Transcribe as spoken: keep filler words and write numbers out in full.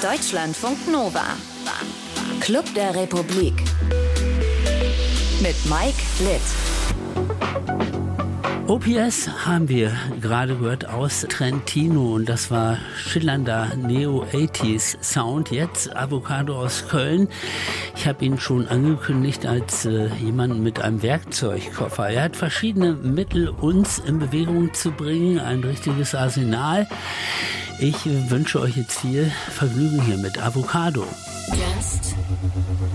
Deutschlandfunk Nova. Club der Republik. Mit Mike Litt. O P S haben wir gerade gehört aus Trentino und das war schillernder Neo-achtziger Sound. Jetzt Avocado aus Köln. Ich habe ihn schon angekündigt als äh, jemand mit einem Werkzeugkoffer. Er hat verschiedene Mittel, uns in Bewegung zu bringen, ein richtiges Arsenal. Ich wünsche euch jetzt viel Vergnügen hier mit Avocado. Just